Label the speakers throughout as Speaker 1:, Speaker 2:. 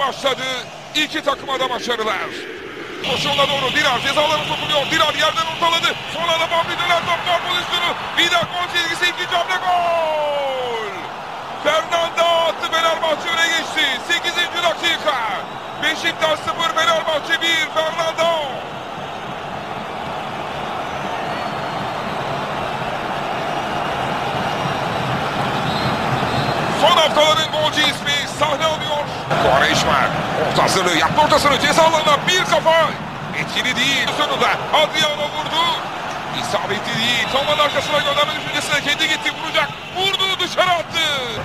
Speaker 1: başladı. İki takıma da başarılar. Koşuğuna doğru Dirar cezalarına sokuluyor. Dirar yerden ortaladı. Sonra da Bambi dönen top gol pozisyonu. Vida gol çizgisi, ikinci hamle gol. Fernando attı, Fenerbahçe öne geçti. 8. dakika. Beşiktaş 0, Fenerbahçe 1. Fernando. Son haftaların golcü ismi sahne alıyor. Quaresma orta hazırlığı yaptı, ortasını ceza alanına bir kafa. Etkili değil. Sonunda Adriano vurdu. İsabetli değil. Tomanın arkasına gönderme düşüncesine kendi gitti, vuracak. Vurdu, dışarı attı.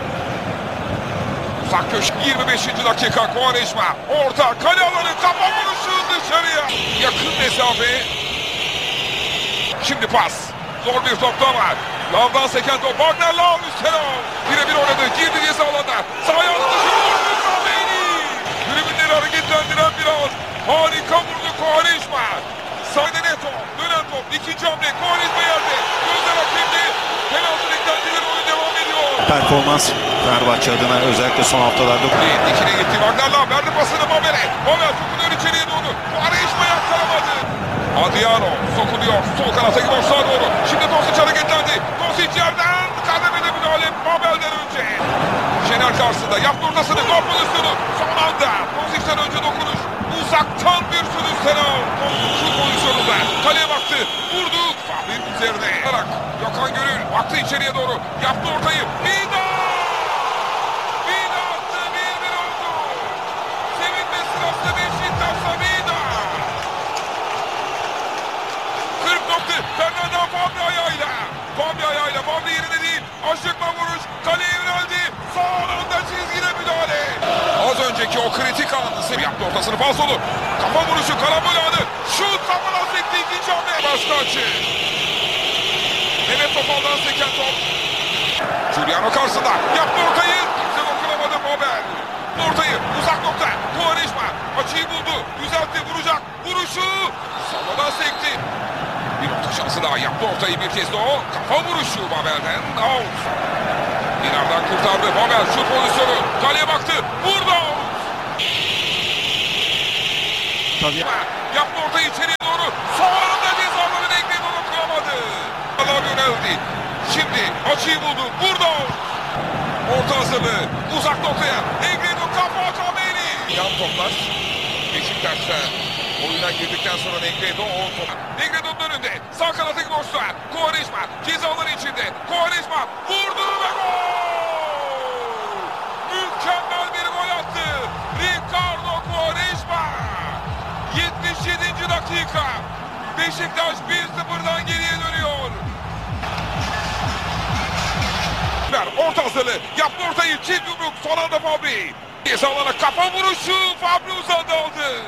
Speaker 1: Uzak köşe 25. dakika Quaresma. Orta kale alanı, kafa vuruşu dışarıya. Yakın mesafe. Şimdi pas. Zor bir topta var. Lavdan seken top. Wagner Lav üstüne. Birebir oynadı. Girdi ceza alanına. Sağ ayağını dışarı vurdu. Tribünleri hareketlendiren bir an. Harika vurdu Quaresma. Sağda Neto. Dönen top. İkinci hamle. Quaresma yerde. Gözler hakemde. Penaltı beklentileri, oyun devam ediyor.
Speaker 2: Performans Fenerbahçe adına özellikle son haftalarda.
Speaker 1: Dikine gitti. Wagner Lav verdi pasını Mabel'e. Mabel sokuluyor içeriye doğru. Quaresma yakalamadı. Adriano sokuluyor. Sol kanata boşluğa doğru. Şimdi Tosic hareketlendi. Tosic yerden kademede müdahale Mabel'den önce. Şener karşısında yaptı ortasını. Gol pozisyonu. Son anda Tosic'ten önce dokunuş. Uzaktan bir sürüş Senal. Şu pozisyonunda kaleye baktı. Vurdu. Fahri'nin üzerine. Gökhan Gönül baktı içeriye doğru. Yaptı ortayı. Vida! Vida attı. 1-1 oldu. Sevinme sırası Beşiktaş'ta Vida. 40 nokta. Fernando Fabri ayağıyla. Fabri ayağıyla. Fabri yerine değil. Aşıkla vuruş. Kaleye yöneldi. Son anda çizgide müdahale. Az önceki o kritik anı yaptı, ortasını falsolu. Kafa vuruşu, karambol anı. Şut kafana sekti, ikinci hamle. Başka açı. Mehmet Topal'dan seken top. Giuliano karşısında. Yaptı ortayı. Kimse dokunamadı Mabel. Ortayı uzak nokta. Quaresma açıyı buldu. Düzeltti, vuracak. Vuruşu. Savadan sekti. Bir orta şansı daha. Yaptı ortayı bir kez de o. Kafa vuruşu Mabel'den. Out. Dinar'dan kurtardı. Mabel şut pozisyonu. Kaleye baktı. Vurdu.
Speaker 2: Tabii.
Speaker 1: Yaptı ortayı içeriye doğru. Son anda cezaları Negredo dokunamadı. Allah yöneldi. Şimdi açıyı buldu. Vurdu. Orta hazırlığı. Uzak noktaya. Negredo kafa Cameri. Yan toplar. Beşiktaş'ta oyuna girdikten sonra Negredo o top. Negredo'nun önünde. Sağ kanattaki boşluğa. Quaresma cezaları içinde. Quaresma vurdu ve gol. Mükemmel bir gol attı. Ricardo Quaresma. 77. dakika. Beşiktaş 1-0'dan geriye dönüyor. Orta hazırlığı. Yaptı ortayı. Çift yumruk. Son anda Fabri. Ceza alana kafa vuruşu. Fabri uzandı aldı.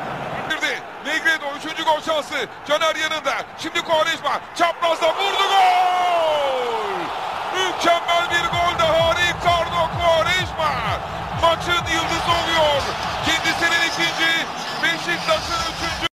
Speaker 1: Negredo 3. gol şansı. Caner yanında. Şimdi Quaresma. Çaprazda vurdu, gol.